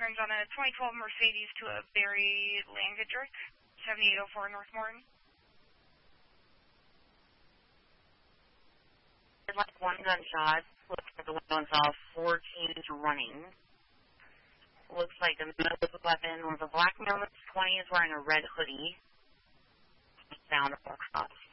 concerns on a 2012 Mercedes to a Barry Langedrick, 7804 North Morton. There's like one gunshot. Looks like the window saw 4 teens running. Looks like the man with the weapon was a black male in his 20s wearing a red hoodie. Down across.